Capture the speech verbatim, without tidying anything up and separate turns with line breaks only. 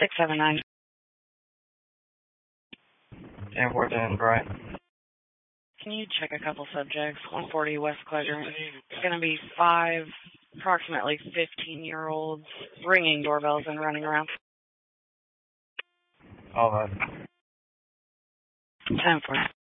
six seven nine.
ten fourteen, right.
Can you check a couple subjects? one forty West Quadrant. It's going to be five, approximately fifteen-year-olds ringing doorbells and running around.
All right.
ten fourteen.